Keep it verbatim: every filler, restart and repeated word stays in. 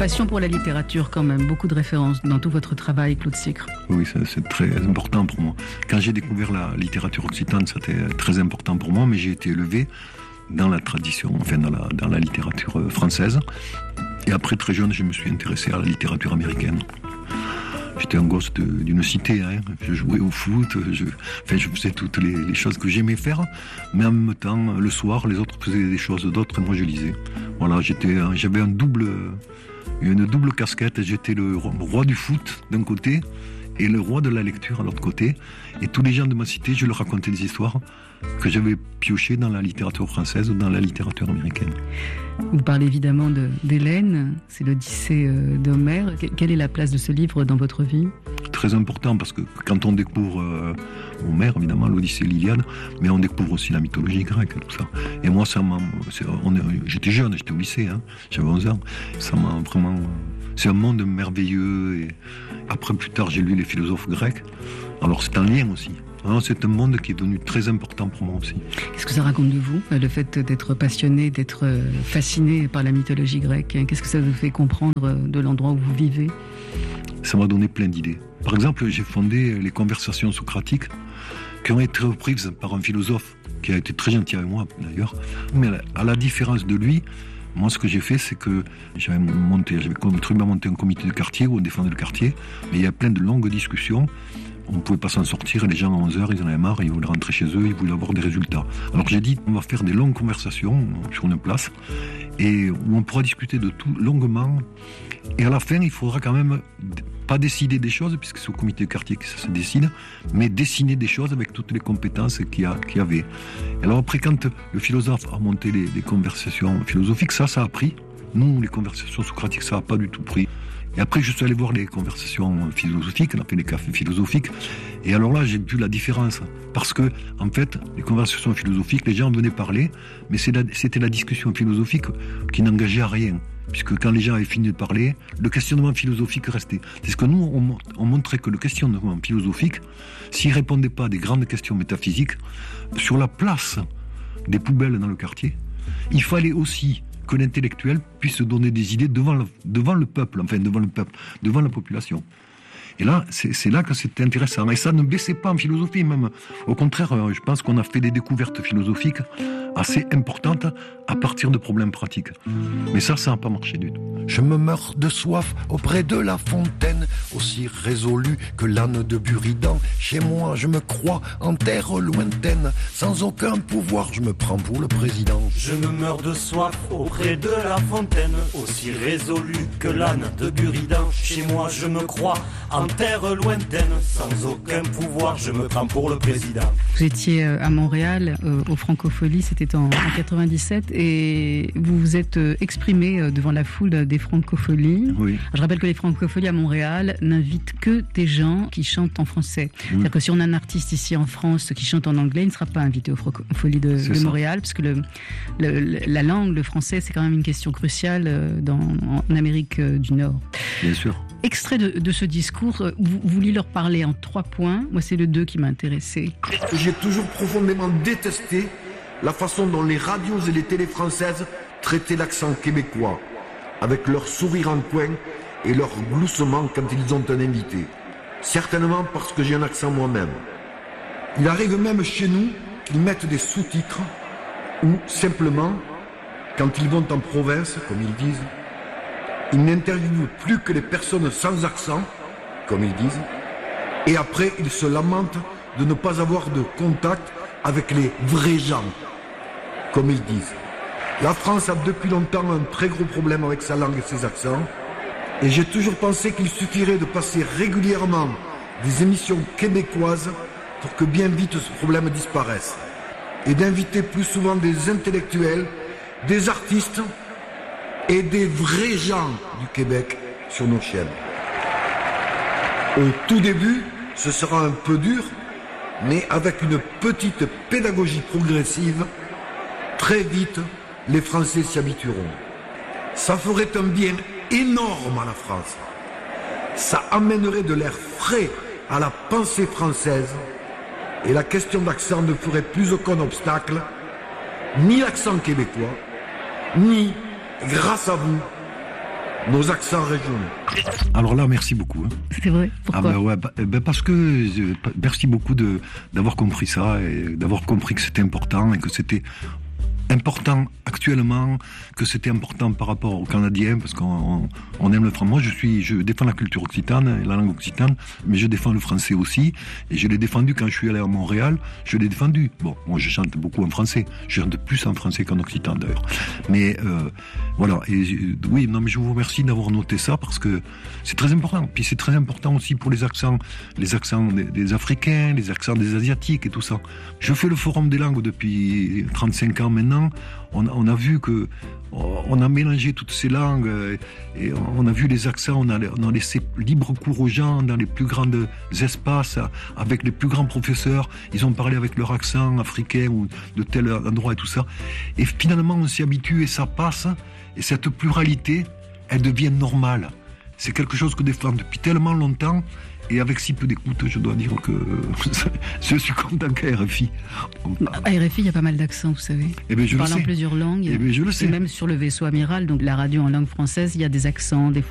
passion pour la littérature quand même, beaucoup de références dans tout votre travail, Claude Sicre. Oui, c'est, c'est très important pour moi. Quand j'ai découvert la littérature occitane, c'était très important pour moi, mais j'ai été élevé dans la tradition, enfin dans la, dans la littérature française. Et après, très jeune, je me suis intéressé à la littérature américaine. J'étais un gosse de, d'une cité, hein. Je jouais au foot, je, enfin, je faisais toutes les, les choses que j'aimais faire, mais en même temps, le soir, les autres faisaient des choses d'autres et moi je lisais. Voilà, j'étais, j'avais un double, une double casquette, j'étais le roi du foot d'un côté et le roi de la lecture à l'autre côté. Et tous les gens de ma cité, je leur racontais des histoires que j'avais piochées dans la littérature française ou dans la littérature américaine. Vous parlez évidemment de, d'Hélène, c'est l'Odyssée d'Homère. Quelle est la place de ce livre dans votre vie ? Très important, parce que quand on découvre euh, Homère, évidemment, l'Odyssée, l'Iliade, mais on découvre aussi la mythologie grecque, tout ça. Et moi, ça m'a, c'est, on est, j'étais jeune, j'étais au lycée, hein, j'avais onze ans. Ça m'a vraiment... C'est un monde merveilleux. Et après, plus tard, j'ai lu les philosophes grecs. Alors, c'est un lien aussi. Alors, c'est un monde qui est devenu très important pour moi aussi. Qu'est-ce que ça raconte de vous, le fait d'être passionné, d'être fasciné par la mythologie grecque ? Qu'est-ce que ça vous fait comprendre de l'endroit où vous vivez ? Ça m'a donné plein d'idées. Par exemple, j'ai fondé les conversations socratiques qui ont été reprises par un philosophe qui a été très gentil avec moi, d'ailleurs. Mais à la différence de lui, moi, ce que j'ai fait, c'est que j'avais monté, j'avais contribué à monter un comité de quartier où on défendait le quartier, mais il y a plein de longues discussions. On ne pouvait pas s'en sortir et les gens à onze heures, ils en avaient marre, ils voulaient rentrer chez eux, ils voulaient avoir des résultats. Alors j'ai dit, on va faire des longues conversations sur une place et où on pourra discuter de tout longuement. Et à la fin, il faudra quand même pas décider des choses, puisque c'est au comité de quartier que ça se décide, mais dessiner des choses avec toutes les compétences qu'il y, a, qu'il y avait. Et alors après, quand le philosophe a monté les, les conversations philosophiques, ça, ça a pris. Nous, les conversations socratiques, ça n'a pas du tout pris. Et après, je suis allé voir les conversations philosophiques, on a fait les cafés philosophiques. Et alors là, j'ai vu la différence. Parce que, en fait, les conversations philosophiques, les gens venaient parler, mais c'est la, c'était la discussion philosophique qui n'engageait à rien. Puisque quand les gens avaient fini de parler, le questionnement philosophique restait. C'est ce que nous, on, on montrait que le questionnement philosophique, s'il ne répondait pas à des grandes questions métaphysiques, sur la place des poubelles dans le quartier, il fallait aussi que l'intellectuel puisse donner des idées devant le, devant le peuple, enfin devant le peuple, devant la population. Et là, c'est, c'est là que c'est intéressant. Et ça ne baissait pas en philosophie, même. Au contraire, je pense qu'on a fait des découvertes philosophiques assez importantes à partir de problèmes pratiques. Mais ça, ça n'a pas marché du tout. Je me meurs de soif auprès de la fontaine, aussi résolu que l'âne de Buridan. Chez moi, je me crois en terre lointaine, sans aucun pouvoir, je me prends pour le président. Je me meurs de soif auprès de la fontaine, aussi résolu que l'âne de Buridan. Chez moi, je me crois en terre lointaine, sans aucun pouvoir, je me prends pour le président. Vous étiez à Montréal, euh, aux Francopholies, c'était en, en quatre-vingt-dix-sept, et vous vous êtes exprimé devant la foule des Francopholies. Oui. Je rappelle que les Francopholies à Montréal n'invitent que des gens qui chantent en français. Oui. C'est-à-dire que si on a un artiste ici en France qui chante en anglais, il ne sera pas invité aux Francopholies de, de Montréal, parce que le, le, la langue, le français, c'est quand même une question cruciale dans, en Amérique du Nord. Bien sûr. Extrait de, de ce discours, vous, vous vouliez leur parler en trois points. Moi, c'est le deux qui m'a intéressé. J'ai toujours profondément détesté la façon dont les radios et les télés françaises traitaient l'accent québécois, avec leur sourire en coin et leur gloussement quand ils ont un invité. Certainement parce que j'ai un accent moi-même. Il arrive même chez nous qu'ils mettent des sous-titres ou simplement, quand ils vont en province, comme ils disent, ils n'interviewent plus que les personnes sans accent, comme ils disent, et après ils se lamentent de ne pas avoir de contact avec les vrais gens, comme ils disent. La France a depuis longtemps un très gros problème avec sa langue et ses accents, et j'ai toujours pensé qu'il suffirait de passer régulièrement des émissions québécoises pour que bien vite ce problème disparaisse, et d'inviter plus souvent des intellectuels, des artistes et des vrais gens du Québec sur nos chaînes. Au tout début, ce sera un peu dur, mais avec une petite pédagogie progressive, très vite, les Français s'y habitueront. Ça ferait un bien énorme à la France. Ça amènerait de l'air frais à la pensée française, et la question d'accent ne ferait plus aucun obstacle, ni l'accent québécois, ni, grâce à vous, nos accents régionaux. Alors là, merci beaucoup. Hein. C'est vrai. Pourquoi? Ah ben ouais, bah, ben parce que euh, merci beaucoup de d'avoir compris ça et d'avoir compris que c'était important et que c'était important actuellement, que c'était important par rapport aux Canadiens, parce qu'on on aime le français. Moi, je suis, je défends la culture occitane, la langue occitane, mais je défends le français aussi, et je l'ai défendu quand je suis allé à Montréal, je l'ai défendu. Bon, moi, je chante beaucoup en français, je chante plus en français qu'en occitan d'ailleurs. Mais euh, voilà, et oui, non, mais je vous remercie d'avoir noté ça, parce que c'est très important. Puis c'est très important aussi pour les accents, les accents des, des Africains, les accents des Asiatiques et tout ça. Je fais le Forum des langues depuis trente-cinq ans maintenant. On, on a vu que on a mélangé toutes ces langues et on a vu les accents, on a, on a laissé libre cours aux gens dans les plus grands espaces avec les plus grands professeurs. Ils ont parlé avec leur accent africain ou de tel endroit et tout ça. Et finalement, on s'y habitue et ça passe. Et cette pluralité, elle devient normale. C'est quelque chose que je défends depuis tellement longtemps. Et avec si peu d'écoute, je dois dire que je suis content qu'à R F I. À R F I, il y a pas mal d'accents, vous savez. Eh bien, je on le parle sais. en plusieurs langues. Eh bien, je le sais. Et même sur le vaisseau amiral, donc la radio en langue française, il y a des accents, des